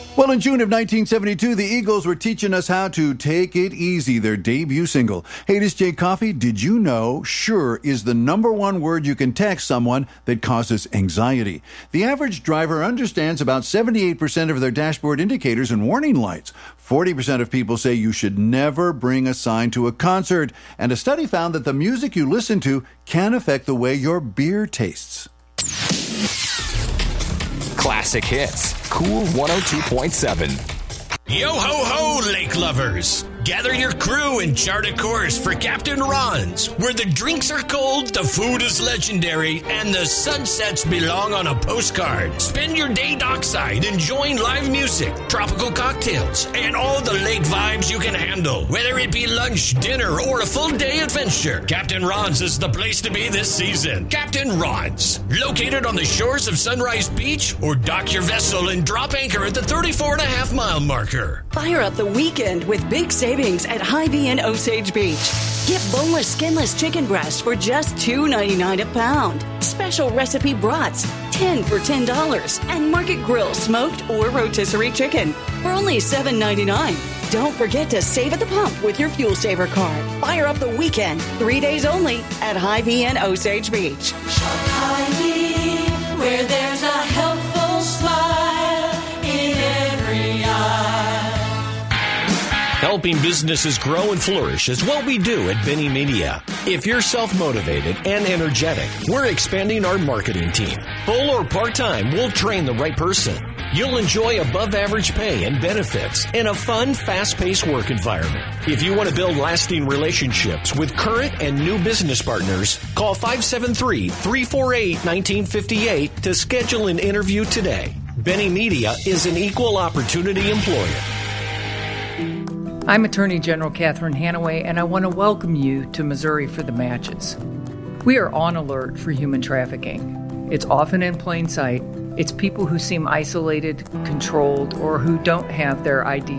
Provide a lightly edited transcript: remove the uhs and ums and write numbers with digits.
Well, in June of 1972, the Eagles were teaching us how to take it easy, their debut single. Hey, this is Jake Coffey. Did you know sure is the number one word you can text someone that causes anxiety? The average driver understands about 78% of their dashboard indicators and warning lights. 40% of people say you should never bring a sign to a concert. And a study found that the music you listen to can affect the way your beer tastes. Classic hits. Cool 102.7. Yo ho ho, lake lovers! Gather your crew and chart a course for Captain Ron's, where the drinks are cold, the food is legendary, and the sunsets belong on a postcard. Spend your day dockside enjoying live music, tropical cocktails, and all the lake vibes you can handle. Whether it be lunch, dinner, or a full day adventure, Captain Ron's is the place to be this season. Captain Ron's, located on the shores of Sunrise Beach, or dock your vessel and drop anchor at the 34.5-mile marker. Fire up the weekend with big savings at Hy-Vee in Osage Beach. Get boneless, skinless chicken breasts for just $2.99 a pound. Special recipe brats, 10 for $10. And Market Grill smoked or rotisserie chicken for only $7.99. Don't forget to save at the pump with your Fuel Saver card. Fire up the weekend, 3 days only at Hy-Vee in Osage Beach. Shop Hy-Vee, where there's a helpful smile in every eye. Helping businesses grow and flourish is what we do at Benny Media. If you're self-motivated and energetic, we're expanding our marketing team. Full or part-time, we'll train the right person. You'll enjoy above-average pay and benefits in a fun, fast-paced work environment. If you want to build lasting relationships with current and new business partners, call 573-348-1958 to schedule an interview today. Benny Media is an equal opportunity employer. I'm Attorney General Catherine Hanaway, and I want to welcome you to Missouri for the Matches. We are on alert for human trafficking. It's often in plain sight. It's people who seem isolated, controlled, or who don't have their ID